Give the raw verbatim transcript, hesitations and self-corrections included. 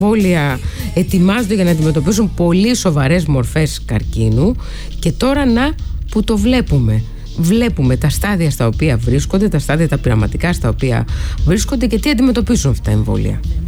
εμβόλια ετοιμάζονται για να αντιμετωπίσουν πολύ σοβαρές μορφές καρκίνου και τώρα να που το βλέπουμε. Βλέπουμε τα στάδια στα οποία βρίσκονται, τα στάδια τα πειραματικά στα οποία βρίσκονται και τι αντιμετωπίζουν αυτά τα εμβόλια.